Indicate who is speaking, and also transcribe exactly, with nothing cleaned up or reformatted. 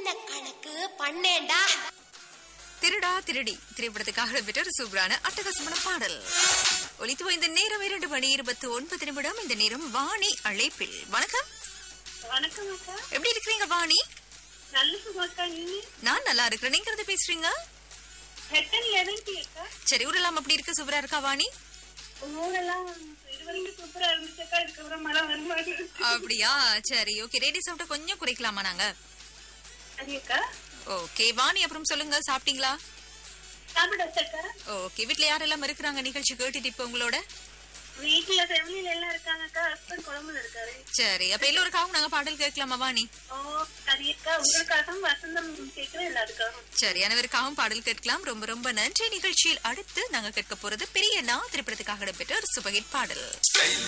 Speaker 1: என்ன கணக்கு பண்ணேண்டா.
Speaker 2: திருடா திருடி திரைப்படத்துக்காக பெற்ற ஒரு சூப்பரான அட்டகாசமான பாடல் ஒலித்து இந்த நேரம் இரண்டு மணி இருபத்தி ஒன்பது நிமிடம். இந்த நேரம் வாணி அழைப்பில். வணக்கம்.
Speaker 3: வணக்கம் அக்கா.
Speaker 2: எப்படி இருக்கிறீங்க வாணி?
Speaker 3: நல்ல சுகக்கா. நீங்க?
Speaker 2: நான் நல்லா இருக்கிறேன். நீங்க இருந்து பேசுறீங்க?
Speaker 3: ஹெட்டன்ல இருந்து அக்கா.
Speaker 2: சரி, ஊரெல்லாம் அப்படி இருக்கு? சூப்பரா இருக்கா வாணி?
Speaker 3: ஊரெல்லாம் இதுவரைக்கும் சூப்பரா இருந்துச்சுக்கா. இதுக்கப்புறம் மழை வருமாறு.
Speaker 2: அப்படியா? சரி, ஓகே. ரேடியோ சவுண்ட கொஞ்சம் குறைக்கலாமா நாங்க?
Speaker 3: சரி அக்கா.
Speaker 2: ஓகே வாணி, அப்புறம் சொல்லுங்க, சாப்பிட்டீங்களா?
Speaker 3: சாப்பிட்டாச்சக்கா.
Speaker 2: ஓகே, வீட்டுல யாரெல்லாம் இருக்கிறாங்க நிகழ்ச்சி கேட்டுட்டு இப்ப உங்களோட?
Speaker 3: வீட்டுல ஃபேமிலில எல்லாம் இருக்காங்கக்கா. ஹஸ்பண்ட் குழம்புல இருக்காரு.
Speaker 2: சரி, அப்ப எல்லோருக்காகவும் நாங்க பாடல் கேட்கலாமா வாணி?
Speaker 3: ஓ சரி அக்கா. உங்களுக்காகவும் வசந்தம் கேட்கிறேன் எல்லாருக்காகவும்.
Speaker 2: சரி, அனைவருக்காகவும் பாடல் கேட்கலாம். ரொம்ப ரொம்ப நன்றி. நிகழ்ச்சியில் அடுத்து நாங்க கேட்க போறது பெரிய நா திரைப்படத்துக்காக இடம்பெற்ற ஒரு சுபஹிட் பாடல்.